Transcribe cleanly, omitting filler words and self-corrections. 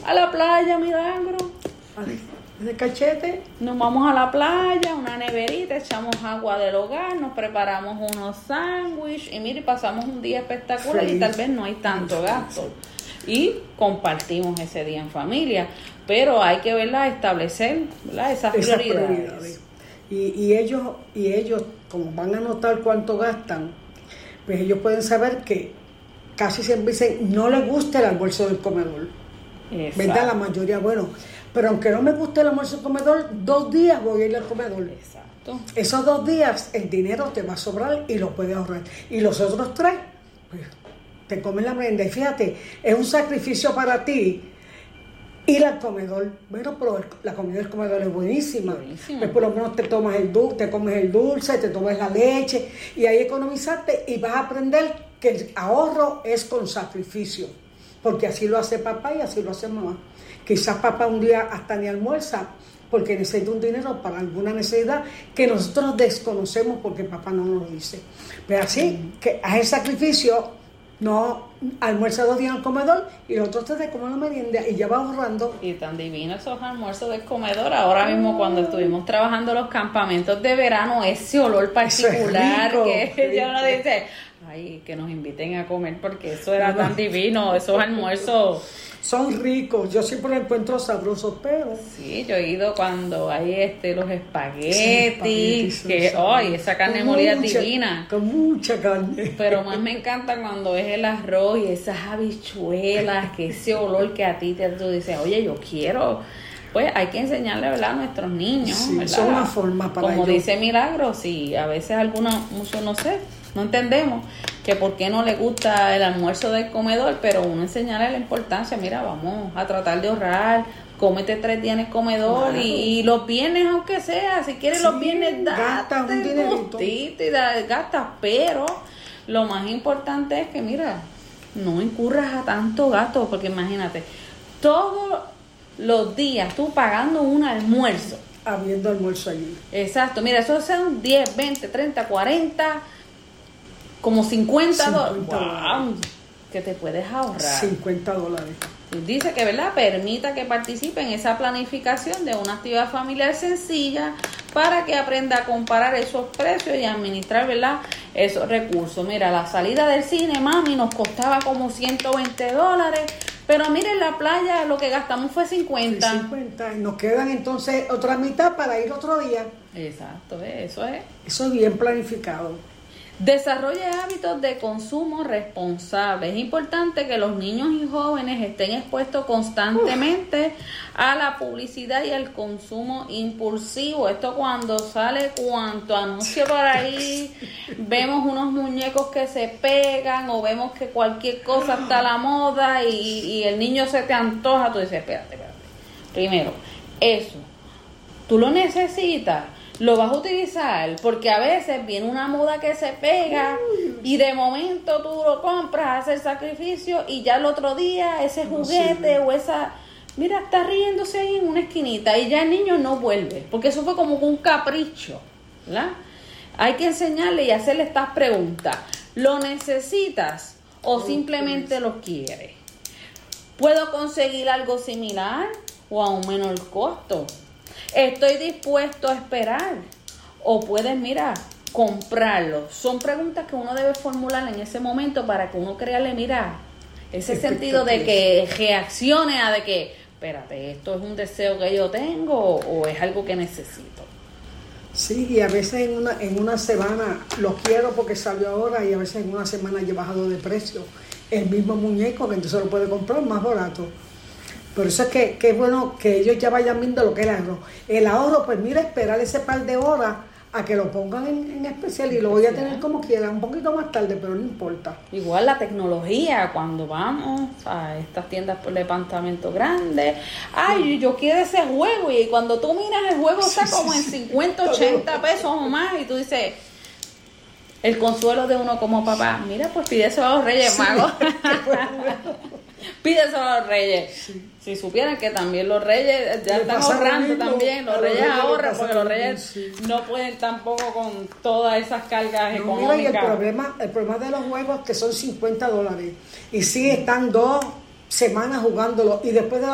A la playa, Milagro. De cachete. Nos vamos a la playa, una neverita, echamos agua del hogar, nos preparamos unos sándwiches y mire, pasamos un día espectacular y tal vez no hay tanto gasto. Y compartimos ese día en familia, pero hay que establecer, ¿verdad? Esas prioridades. Y ellos, como van a notar cuánto gastan, pues ellos pueden saber que casi siempre dicen, no les gusta el almuerzo del comedor. Exacto. ¿Verdad? La mayoría, bueno, pero aunque no me guste el almuerzo del comedor, 2 días voy a ir al comedor. Exacto. Esos 2 días el dinero te va a sobrar y lo puedes ahorrar. Y los otros 3, pues te comes la merienda. Y fíjate, es un sacrificio para ti ir al comedor. Bueno, pero la comida del comedor es buenísima. Pues por lo menos te comes el dulce, te tomas la leche y ahí economizaste y vas a aprender que el ahorro es con sacrificio. Porque así lo hace papá y así lo hace mamá. Quizás papá un día hasta ni almuerza porque necesita un dinero para alguna necesidad que nosotros desconocemos porque papá no nos lo dice. Pero así, que haz el sacrificio, no almuerza 2 días en el comedor y los otros 3 te comen la merienda y ya vas ahorrando. Y tan divino esos almuerzos del comedor. Ahora mismo cuando estuvimos trabajando los campamentos de verano, ese olor particular rico, que ya uno dice, ay, que nos inviten a comer porque eso era tan divino, esos almuerzos. Son ricos, yo siempre los encuentro sabrosos, pero... Sí, yo he ido cuando hay los espaguetis, que ¡ay! Esa carne molida es divina. Con mucha carne. Pero más me encanta cuando es el arroz y esas habichuelas, que ese olor que a ti tú dices, oye, yo quiero... Pues hay que enseñarle, ¿verdad?, a nuestros niños, sí, ¿verdad? Son una forma para como ellos. Dice Milagro, sí, a veces muchos no sé, no entendemos que por qué no le gusta el almuerzo del comedor, pero uno enseñarle la importancia, mira, vamos a tratar de ahorrar, cómete 3 días en el comedor, claro. y los viernes, aunque sea, si quieres los viernes, date un gustito y gastas, pero lo más importante es que, mira, no incurras a tanto gasto, porque imagínate, todos los días tú pagando un almuerzo. Habiendo almuerzo allí. Exacto, mira, eso son 10, 20, 30, 40, como $50. Wow, que te puedes ahorrar. $50. Dice que, ¿verdad?, permita que participe en esa planificación de una actividad familiar sencilla para que aprenda a comparar esos precios y administrar, ¿verdad?, esos recursos. Mira, la salida del cine, mami, nos costaba como $120, pero miren, la playa lo que gastamos fue 50. 50, y nos quedan entonces otra mitad para ir otro día. Exacto, eso es. Eso es bien planificado. Desarrolle hábitos de consumo responsable. Es importante que los niños y jóvenes estén expuestos constantemente a la publicidad y al consumo impulsivo. Esto cuando sale cuanto anuncio por ahí, vemos unos muñecos que se pegan o vemos que cualquier cosa está a la moda y el niño se te antoja. Tú dices, espérate. Primero, eso, ¿tú lo necesitas? ¿Lo vas a utilizar? Porque a veces viene una moda que se pega y de momento tú lo compras, haces el sacrificio y ya el otro día ese juguete o esa... Mira, está riéndose ahí en una esquinita y ya el niño no vuelve, porque eso fue como un capricho, ¿verdad? Hay que enseñarle y hacerle estas preguntas. ¿Lo necesitas o simplemente lo quieres? ¿Puedo conseguir algo similar o a un menor costo? ¿Estoy dispuesto a esperar? ¿O puedes, mira, comprarlo? Son preguntas que uno debe formular en ese momento para que uno crearle, mira, ese sentido de que reaccione a de que, espérate, ¿esto es un deseo que yo tengo o es algo que necesito? Sí, y a veces en una semana lo quiero porque salió ahora y a veces en una semana ya he bajado de precio. El mismo muñeco que entonces lo puede comprar más barato. Por eso es que es bueno que ellos ya vayan viendo lo que es el ahorro. El ahorro, pues mira, esperar ese par de horas a que lo pongan en especial y lo voy a tener como quiera, un poquito más tarde, pero no importa. Igual la tecnología, cuando vamos a estas tiendas por departamento grande, ay, yo quiero ese juego, y cuando tú miras el juego está como en 50, 80 pesos o más, y tú dices, el consuelo de uno como papá, mira, pues pídeselo a los Reyes Magos. Pídeselo a los Reyes. Sí. Si supieran que también los Reyes ya están ahorrando también, los Reyes ahorran porque los Reyes no pueden tampoco con todas esas cargas económicas. Mira, y el problema de los juegos es que son $50 y sí están 2 semanas jugándolo y después de